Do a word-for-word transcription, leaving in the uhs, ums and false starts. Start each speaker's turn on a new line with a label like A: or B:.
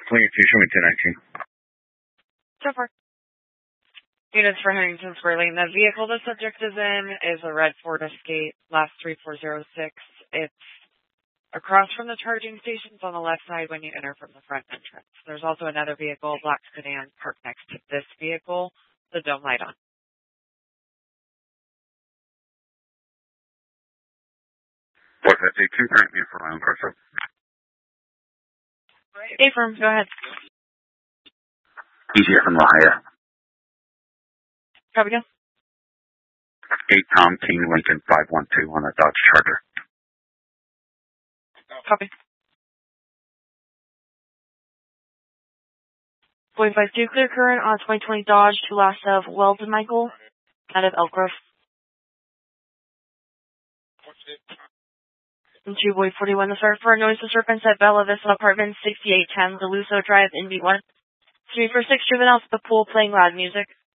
A: Communication with ten nineteen.
B: So far. Units for Huntington Square Lane. The vehicle the subject is in is a red Ford Escape, last three four zero six. It's across from the charging stations on the left side when you enter from the front entrance. There's also another vehicle, black sedan, parked next to this vehicle, the dome light on.
A: What's that? two, grant me for my own car, sir.
B: Hey, firm, go ahead.
A: Easier from Lahia.
B: Copy again.
A: eight Tom King Lincoln five one two on a Dodge Charger.
B: Copy. Point five two, clear current on twenty twenty Dodge to last of Weldon Michael, out of Elk Grove. And two Void forty-one, the start for a noise disturbance at Bella Vista Apartment, sixty-eight ten, Deluso Drive, N B one. three four six, driven out to the pool playing loud music.